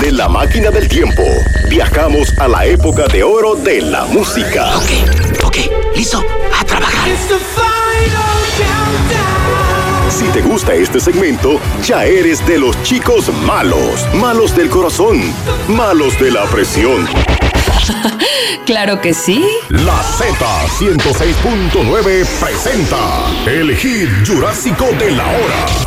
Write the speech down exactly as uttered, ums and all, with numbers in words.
de La Máquina del Tiempo. Viajamos a la época de oro de la música. Ok, ok, listo, a trabajar. Si te gusta este segmento, ya eres de los chicos malos. Malos del corazón. Malos de la presión. Claro que sí. La Z ciento seis punto nueve presenta el hit jurásico de la hora.